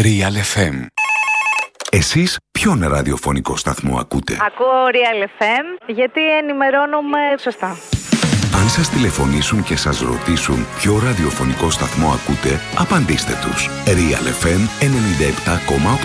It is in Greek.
Real FM. Εσείς ποιον ραδιοφωνικό σταθμό ακούτε? Ακούω Real FM γιατί ενημερώνομαι σωστά. Αν σας τηλεφωνήσουν και σας ρωτήσουν ποιο ραδιοφωνικό σταθμό ακούτε, απαντήστε τους. Real FM 97,8.